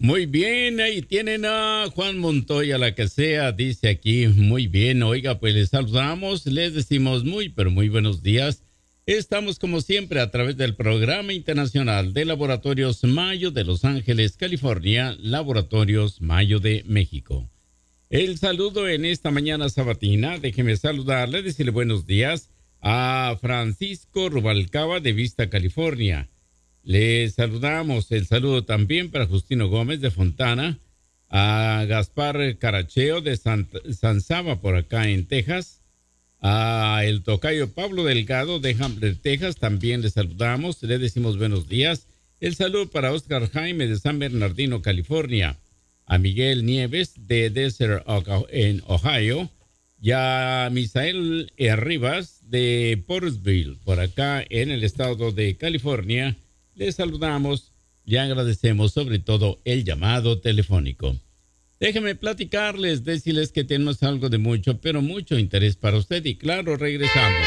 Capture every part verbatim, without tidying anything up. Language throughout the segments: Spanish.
Muy bien, ahí tienen a Juan Montoya, la que sea, dice aquí, muy bien. Oiga, pues les saludamos, les decimos muy, pero muy buenos días. Estamos como siempre a través del Programa Internacional de Laboratorios Mayo de Los Ángeles, California, Laboratorios Mayo de México. El saludo en esta mañana sabatina, déjeme saludarle, decirle buenos días a Francisco Rubalcaba de Vista, California. Le saludamos, el saludo también para Justino Gómez de Fontana, a Gaspar Caracheo de San, San Saba por acá en Texas, a el tocayo Pablo Delgado de Hamlet, Texas, también le saludamos, le decimos buenos días. El saludo para Oscar Jaime de San Bernardino, California, a Miguel Nieves de Desert en Ohio, y a Misael Rivas de Portsville, por acá en el estado de California. Les saludamos y agradecemos sobre todo el llamado telefónico. Déjenme platicarles, decirles que tenemos algo de mucho, pero mucho interés para usted y claro, regresamos.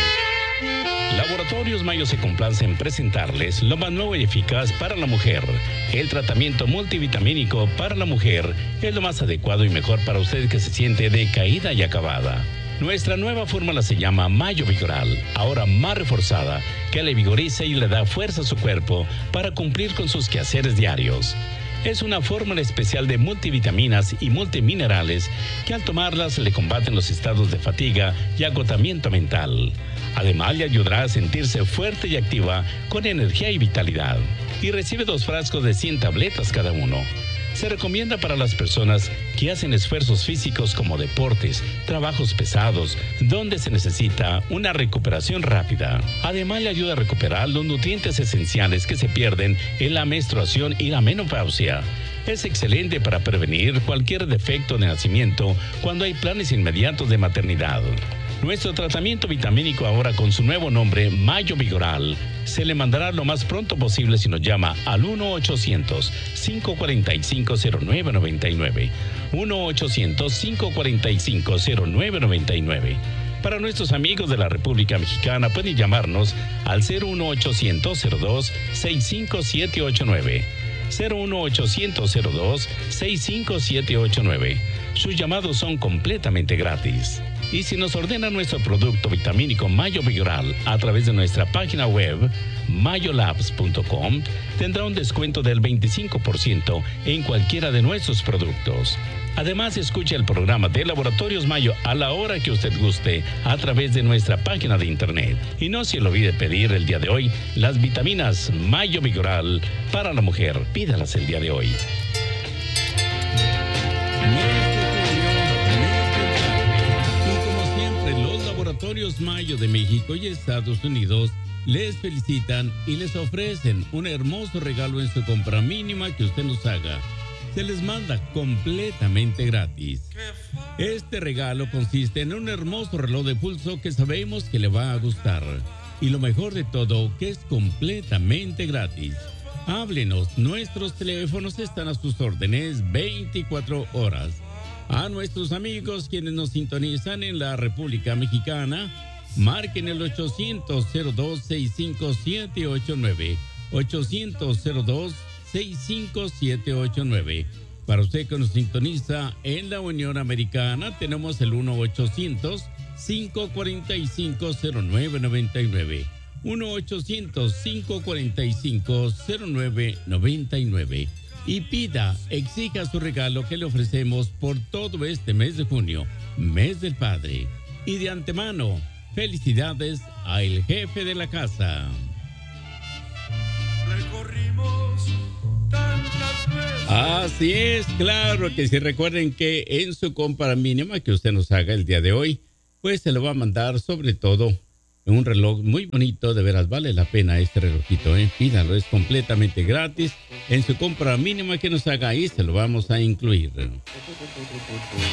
Laboratorios Mayo se complace en presentarles lo más nuevo y eficaz para la mujer. El tratamiento multivitamínico para la mujer es lo más adecuado y mejor para usted que se siente decaída y acabada. Nuestra nueva fórmula se llama Mayo Vigoral, ahora más reforzada, que le vigoriza y le da fuerza a su cuerpo para cumplir con sus quehaceres diarios. Es una fórmula especial de multivitaminas y multiminerales que al tomarlas le combaten los estados de fatiga y agotamiento mental. Además, le ayudará a sentirse fuerte y activa con energía y vitalidad. Y recibe dos frascos de cien tabletas cada uno. Se recomienda para las personas que hacen esfuerzos físicos como deportes, trabajos pesados, donde se necesita una recuperación rápida. Además, le ayuda a recuperar los nutrientes esenciales que se pierden en la menstruación y la menopausia. Es excelente para prevenir cualquier defecto de nacimiento cuando hay planes inmediatos de maternidad. Nuestro tratamiento vitamínico ahora con su nuevo nombre, Mayo Vigoral, se le mandará lo más pronto posible si nos llama al uno ochocientos, cinco cuatro cinco, cero nueve nueve nueve. uno ochocientos, cinco cuatro cinco, cero nueve nueve nueve. Para nuestros amigos de la República Mexicana pueden llamarnos al cero uno ochocientos, cero dos, seis cinco siete ocho nueve. cero uno ochocientos, cero dos, seis cinco siete ocho nueve. Sus llamados son completamente gratis. Y si nos ordena nuestro producto vitamínico Mayo Vigoral a través de nuestra página web mayolabs punto com, tendrá un descuento del veinticinco por ciento en cualquiera de nuestros productos. Además, escuche el programa de Laboratorios Mayo a la hora que usted guste a través de nuestra página de internet. Y no se le olvide pedir el día de hoy las vitaminas Mayo Vigoral para la mujer. Pídalas el día de hoy. Laboratorios Mayo de México y Estados Unidos les felicitan y les ofrecen un hermoso regalo en su compra mínima que usted nos haga. Se les manda completamente gratis. Este regalo consiste en un hermoso reloj de pulso que sabemos que le va a gustar. Y lo mejor de todo, que es completamente gratis. Háblenos, nuestros teléfonos están a sus órdenes veinticuatro horas. A nuestros amigos quienes nos sintonizan en la República Mexicana, marquen el ochocientos, cero dos, sesenta y cinco siete ocho nueve, ochocientos, cero dos, sesenta y cinco siete ocho nueve. Para usted que nos sintoniza en la Unión Americana, tenemos el uno ochocientos, cinco cuatro cinco, cero nueve nueve nueve, uno ochocientos, cinco cuatro cinco, cero nueve nueve nueve. Y pida, exija su regalo que le ofrecemos por todo este mes de junio, mes del padre. Y de antemano, felicidades al jefe de la casa. Recorrimos tantas veces. Así es, claro que sí. Recuerden que en su compra mínima que usted nos haga el día de hoy, pues se lo va a mandar sobre todo un reloj muy bonito, de veras vale la pena este relojito, ¿eh? Pídalo, es completamente gratis. En su compra mínima que nos haga ahí se lo vamos a incluir.